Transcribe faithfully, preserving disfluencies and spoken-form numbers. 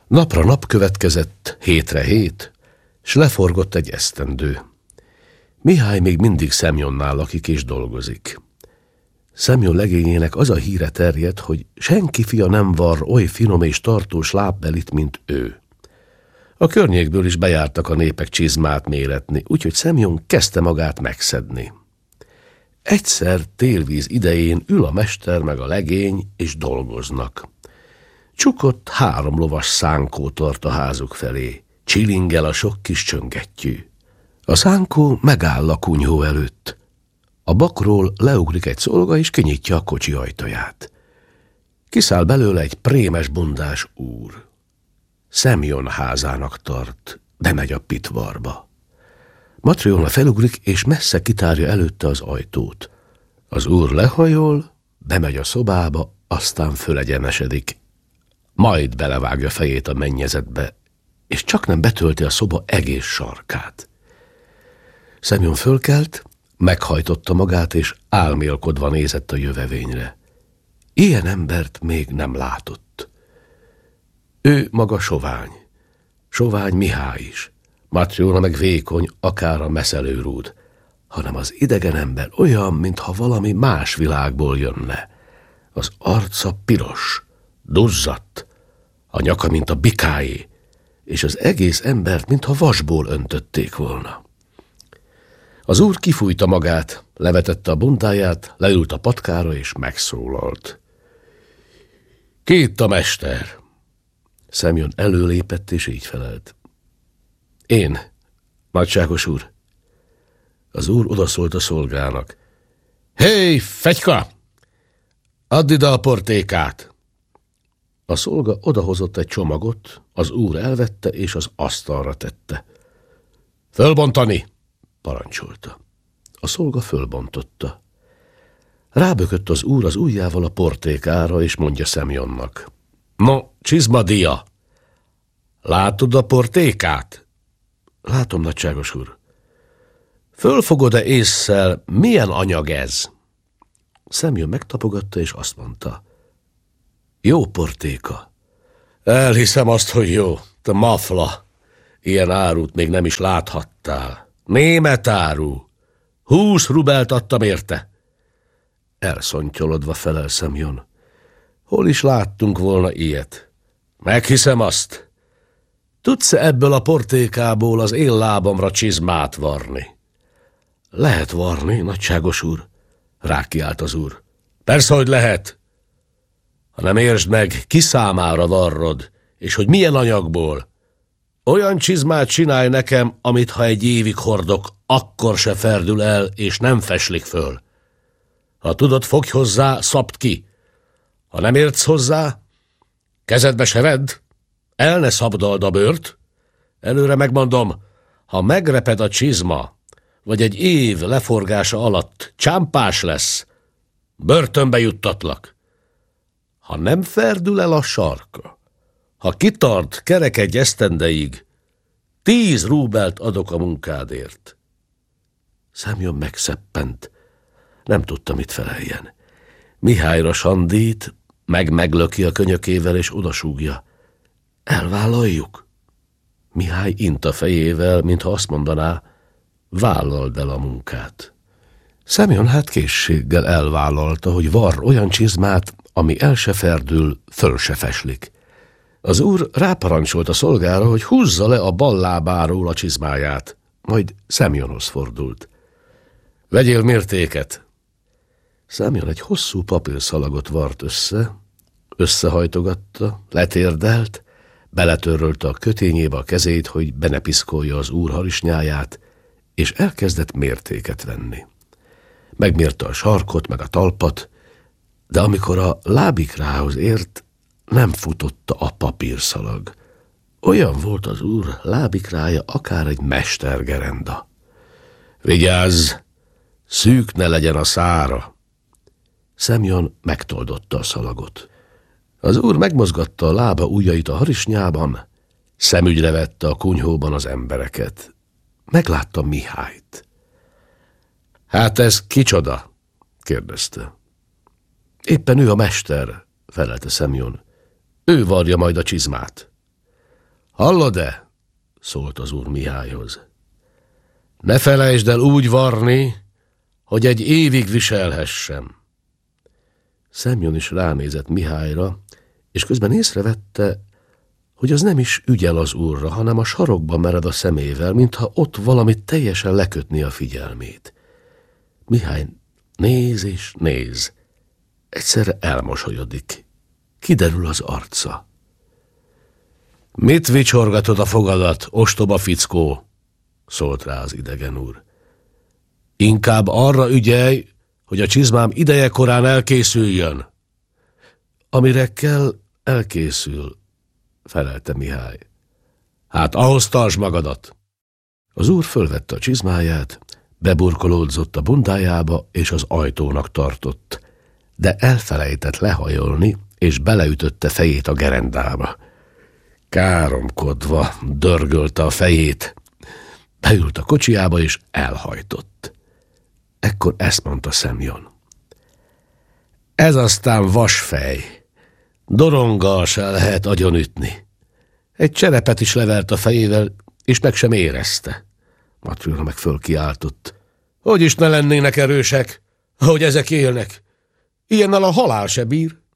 Napra nap következett, hétre hét, s leforgott egy esztendő. Mihály még mindig Szemjonnál lakik és dolgozik. Szemjon legényének az a híre terjedt, hogy senki fia nem var oly finom és tartós lábbelit, mint ő. A környékből is bejártak a népek csizmát méretni, úgyhogy Szemjon kezdte magát megszedni. Egyszer télvíz idején ül a mester meg a legény, és dolgoznak. Csukott három lovas szánkó tart a házuk felé, csilingel a sok kis csöngettyű. A szánkó megáll a kunyhó előtt. A bakról leugrik egy szolga, és kinyitja a kocsi ajtaját. Kiszáll belőle egy prémes bundás úr. Szemjon házának tart, bemegy a pitvarba. Matryona felugrik, és messze kitárja előtte az ajtót. Az úr lehajol, bemegy a szobába, aztán fölegyenesedik. Majd belevágja fejét a mennyezetbe, és csak nem betölti a szoba egész sarkát. Szemjon fölkelt, meghajtotta magát, és álmélkodva nézett a jövevényre. Ilyen embert még nem látott. Ő maga sovány, sovány Mihály is, Matryona meg vékony, akár a meszelőrúd, hanem az idegen ember olyan, mintha valami más világból jönne. Az arca piros, duzzadt, a nyaka, mint a bikáé, és az egész embert, mintha vasból öntötték volna. Az úr kifújta magát, levetette a bundáját, leült a patkára, és megszólalt. Ki itt a mester? Szemjon előlépett, és így felelt. Én, nagyságos úr. Az úr odaszólt a szolgának. Hé, fegyka! Add ide a portékát! A szolga odahozott egy csomagot, az úr elvette, és az asztalra tette. Fölbontani! Parancsolta. A szolga fölbontotta. Rábökött az úr az ujjával a portékára, és mondja Szemjonnak. No, csizmadia! Látod a portékát? Látom, nagyságos úr. Fölfogod-e ésszel, milyen anyag ez? Szemjon megtapogatta, és azt mondta. Jó portéka. Elhiszem azt, hogy jó. Te mafla. Ilyen árut még nem is láthattál. Német áru. Húsz rubelt adtam érte. Elszontyolodva felel Szemjon. Hol is láttunk volna ilyet? Meghiszem azt. Tudsz-e ebből a portékából az én lábamra csizmát varni? Lehet varni, nagyságos úr, rákiált az úr. Persze, hogy lehet. Ha nem értsd meg, ki számára varrod, és hogy milyen anyagból. Olyan csizmát csinálj nekem, amit ha egy évig hordok, akkor se ferdül el, és nem feslik föl. Ha tudod, fogj hozzá, szabd ki. Ha nem értsz hozzá, kezedbe se vedd, el ne szabdald a bőrt. Előre megmondom, ha megreped a csizma, vagy egy év leforgása alatt csámpás lesz, börtönbe juttatlak. Ha nem ferdül el a sarka, ha kitart kerek egy esztendeig, tíz rúbelt adok a munkádért. Szemjon megszeppent, nem tudta, mit feleljen. Mihályra sandít, meg meglöki a könyökével, és odasúgja. Elvállaljuk? Mihály int a fejével, mintha azt mondaná, vállald el a munkát. Szemjon hát készséggel elvállalta, hogy varr olyan csizmát, ami el se ferdül, föl se feslik. Az úr ráparancsolt a szolgára, hogy húzza le a bal lábáról a csizmáját, majd Szemjonhoz fordult. Vegyél mértéket! Szemjon egy hosszú papírszalagot vart össze, összehajtogatta, letérdelt, beletörölte a kötényébe a kezét, hogy be ne piszkolja az úr harisnyáját, és elkezdett mértéket venni. Megmérte a sarkot, meg a talpat, de amikor a lábikrához ért, nem futotta a papírszalag. Olyan volt az úr lábikrája, akár egy mestergerenda. Vigyázz, szűk ne legyen a szára! Szemjon megtoldotta a szalagot. Az úr megmozgatta a lába ujjait a harisnyában, szemügyre vette a kunyhóban az embereket. Meglátta Mihályt. Hát ez kicsoda? kérdezte. Éppen ő a mester, felelte Szemjon. Ő varja majd a csizmát. Hallod-e? Szólt az úr Mihályhoz. Ne felejtsd el úgy varni, hogy egy évig viselhessem. Szemjon is ránézett Mihályra, és közben észrevette, hogy az nem is ügyel az úrra, hanem a sarokba mered a szemével, mintha ott valamit teljesen lekötni a figyelmét. Mihály néz és néz. Egyszerre elmosolyodik. Kiderül az arca. Mit vicsorgatod a fogadat, ostoba fickó? Szólt rá az idegen úr. Inkább arra ügyelj, hogy a csizmám idejekorán elkészüljön. Amire kell, elkészül, felelte Mihály. Hát ahhoz tartsd magadat. Az úr fölvette a csizmáját, beburkolódzott a bundájába, és az ajtónak tartott, de elfelejtett lehajolni, és beleütötte fejét a gerendába. Káromkodva dörgölte a fejét, beült a kocsiába, és elhajtott. Ekkor ezt mondta Szemjon. Ez aztán vasfej, doronggal se lehet agyonütni. Egy cserepet is levert a fejével, és meg sem érezte. Matrilda meg fölkiáltott. Hogy is ne lennének erősek, ahogy ezek élnek? Ilyennel a halál se bír.